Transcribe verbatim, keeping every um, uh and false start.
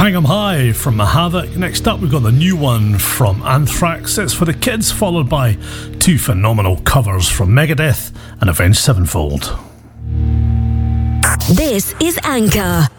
Hang 'Em High from Havoc. Next up, we've got the new one from Anthrax. It's for the kids, followed by two phenomenal covers from Megadeth and Avenged Sevenfold. This is Anchor.